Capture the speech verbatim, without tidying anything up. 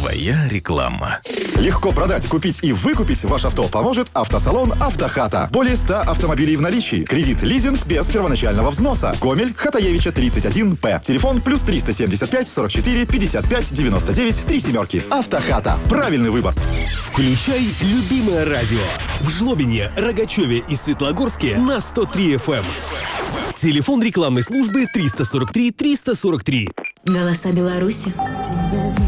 Твоя реклама. Легко продать, купить и выкупить ваш авто поможет автосалон «Автохата». Более ста автомобилей в наличии. Кредит, лизинг без первоначального взноса. Гомель, Хатаевича, тридцать один П. Телефон плюс триста семьдесят пять сорок четыре пятьдесят пять девяносто девять три семерки. «Автохата». Правильный выбор. Включай любимое радио. В Жлобине, Рогачеве и Светлогорске на сто три эф эм. Телефон рекламной службы триста сорок три триста сорок три. Голоса Беларуси.